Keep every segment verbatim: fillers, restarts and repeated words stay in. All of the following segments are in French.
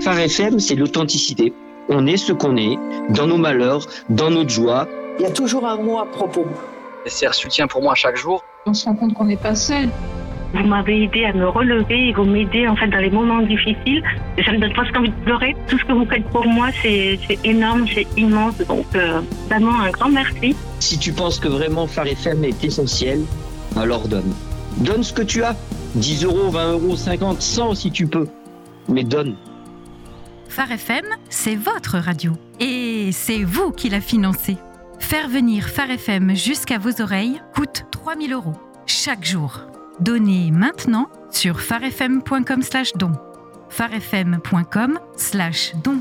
Phare F M, c'est l'authenticité. On est ce qu'on est, dans nos malheurs, dans notre joie. Il y a toujours un mot à propos. C'est un soutien pour moi chaque jour. On se rend compte qu'on n'est pas seul. Vous m'avez aidé à me relever et vous m'aidez en fait dans les moments difficiles. Ça me donne presque envie de pleurer. Tout ce que vous faites pour moi, c'est, c'est énorme, c'est immense. Donc euh, vraiment un grand merci. Si tu penses que vraiment Phare F M est essentiel, alors donne. Donne ce que tu as. dix euros, vingt euros, cinquante, cent si tu peux. Mais donne. Phare F M, c'est votre radio. Et c'est vous qui la financez. Faire venir Phare F M jusqu'à vos oreilles coûte trois mille euros chaque jour. Donnez maintenant sur pharefm.com slash don. pharefm.com slash don.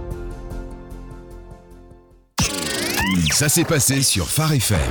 Ça s'est passé sur Phare F M.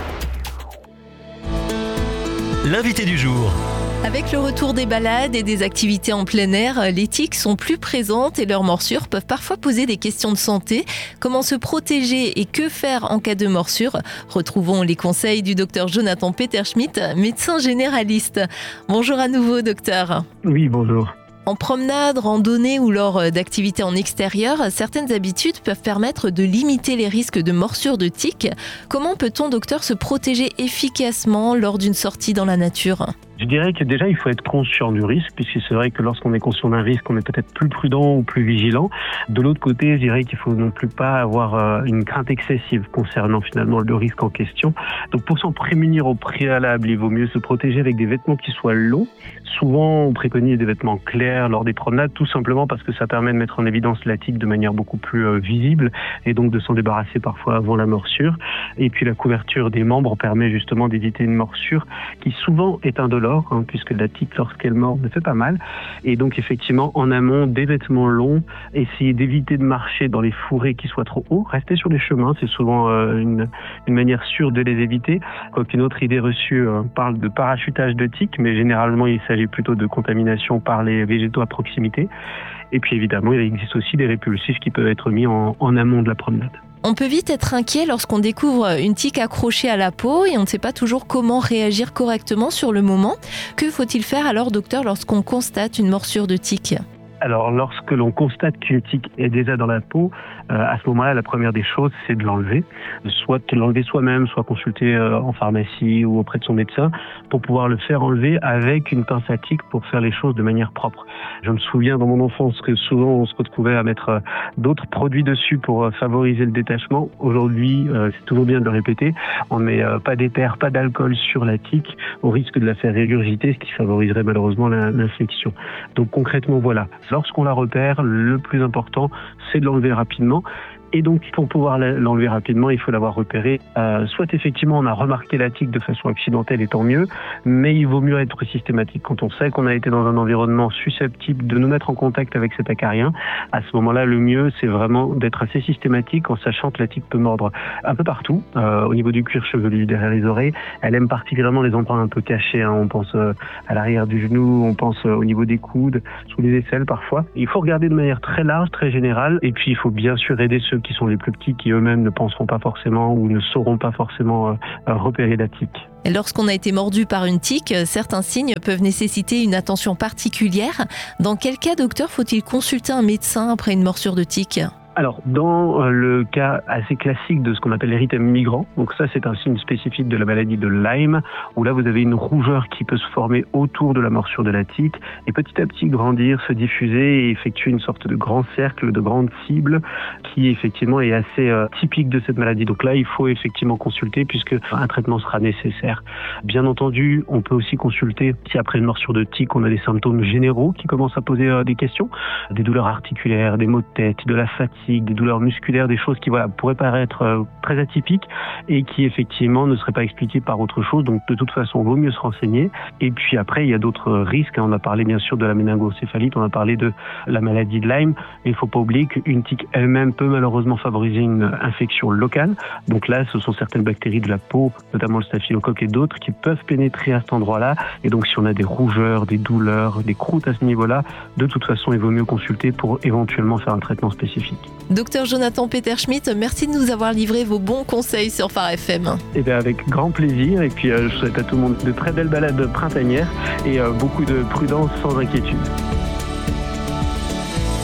L'invité du jour. Avec le retour des balades et des activités en plein air, les tiques sont plus présentes et leurs morsures peuvent parfois poser des questions de santé. Comment se protéger et que faire en cas de morsure ? Retrouvons les conseils du docteur Jonathan Peterschmidt, médecin généraliste. Bonjour à nouveau, docteur. Oui, bonjour. En promenade, randonnée ou lors d'activités en extérieur, certaines habitudes peuvent permettre de limiter les risques de morsure de tiques. Comment peut-on, docteur, se protéger efficacement lors d'une sortie dans la nature ? Je dirais que déjà, il faut être conscient du risque, puisque c'est vrai que lorsqu'on est conscient d'un risque, on est peut-être plus prudent ou plus vigilant. De l'autre côté, je dirais qu'il faut non plus pas avoir euh, une crainte excessive concernant finalement le risque en question. Donc pour s'en prémunir au préalable, il vaut mieux se protéger avec des vêtements qui soient longs. Souvent, on préconise des vêtements clairs lors des promenades, tout simplement parce que ça permet de mettre en évidence la tique de manière beaucoup plus euh, visible et donc de s'en débarrasser parfois avant la morsure. Et puis la couverture des membres permet justement d'éviter une morsure qui souvent est indolore, Hein, puisque la tique, lorsqu'elle mord, ne fait pas mal. Et donc, effectivement, en amont, des vêtements longs, essayer d'éviter de marcher dans les fourrés qui soient trop hauts, rester sur les chemins, c'est souvent euh, une, une manière sûre de les éviter. Quoiqu'une autre idée reçue euh, parle de parachutage de tiques, mais généralement, il s'agit plutôt de contamination par les végétaux à proximité. Et puis, évidemment, il existe aussi des répulsifs qui peuvent être mis en, en amont de la promenade. On peut vite être inquiet lorsqu'on découvre une tique accrochée à la peau et on ne sait pas toujours comment réagir correctement sur le moment. Que faut-il faire alors, docteur, lorsqu'on constate une morsure de tique ? Alors, lorsque l'on constate qu'une tique est déjà dans la peau, euh, à ce moment-là, la première des choses, c'est de l'enlever. Soit de l'enlever soi-même, soit consulter euh, en pharmacie ou auprès de son médecin pour pouvoir le faire enlever avec une pince à tique pour faire les choses de manière propre. Je me souviens dans mon enfance que souvent on se retrouvait à mettre euh, d'autres produits dessus pour euh, favoriser le détachement. Aujourd'hui, euh, c'est toujours bien de le répéter, on ne met euh, pas d'éther, pas d'alcool sur la tique au risque de la faire régurgiter, ce qui favoriserait malheureusement la, l'infection. Donc concrètement, voilà. Lorsqu'on la repère, le plus important, c'est de l'enlever rapidement. Et donc, pour pouvoir l'enlever rapidement, il faut l'avoir repéré. Euh, soit effectivement, on a remarqué la tique de façon accidentelle, et tant mieux, mais il vaut mieux être systématique. Quand on sait qu'on a été dans un environnement susceptible de nous mettre en contact avec cet acarien, à ce moment-là, le mieux, c'est vraiment d'être assez systématique en sachant que la tique peut mordre un peu partout, euh, au niveau du cuir chevelu, derrière les oreilles. Elle aime particulièrement les endroits un peu cachés. Hein. On pense euh, à l'arrière du genou, on pense euh, au niveau des coudes, sous les aisselles parfois. Il faut regarder de manière très large, très générale, et puis il faut bien sûr aider ceux qui sont les plus petits, qui eux-mêmes ne penseront pas forcément ou ne sauront pas forcément euh, repérer la tique. Et lorsqu'on a été mordu par une tique, certains signes peuvent nécessiter une attention particulière. Dans quel cas, docteur, faut-il consulter un médecin après une morsure de tique ? Alors, dans le cas assez classique de ce qu'on appelle l'érythème migrant, donc ça c'est un signe spécifique de la maladie de Lyme, où là vous avez une rougeur qui peut se former autour de la morsure de la tique et petit à petit grandir, se diffuser et effectuer une sorte de grand cercle, de grande cible qui effectivement est assez euh, typique de cette maladie. Donc là il faut effectivement consulter puisque un traitement sera nécessaire. Bien entendu, on peut aussi consulter si après une morsure de tique on a des symptômes généraux qui commencent à poser euh, des questions, des douleurs articulaires, des maux de tête, de la fatigue, des douleurs musculaires, des choses qui voilà pourraient paraître euh, très atypiques et qui effectivement ne seraient pas expliquées par autre chose. Donc de toute façon, il vaut mieux se renseigner. Et puis après, il y a d'autres risques. On a parlé bien sûr de la méningocéphalite, on a parlé de la maladie de Lyme. Il ne faut pas oublier qu'une tique elle-même peut malheureusement favoriser une infection locale. Donc là, ce sont certaines bactéries de la peau, notamment le staphylocoque et d'autres, qui peuvent pénétrer à cet endroit-là. Et donc si on a des rougeurs, des douleurs, des croûtes à ce niveau-là, de toute façon, il vaut mieux consulter pour éventuellement faire un traitement spécifique. Docteur Jonathan Peterschmidt, merci de nous avoir livré vos bons conseils sur Phare F M. Eh bien, avec grand plaisir. Et puis, euh, je souhaite à tout le monde de très belles balades printanières et euh, beaucoup de prudence sans inquiétude.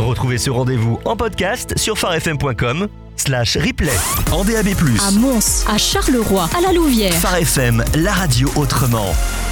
Retrouvez ce rendez-vous en podcast sur farfm point com slash replay. En D A B plus. À Mons, à Charleroi, à la Louvière. Phare F M, la radio autrement.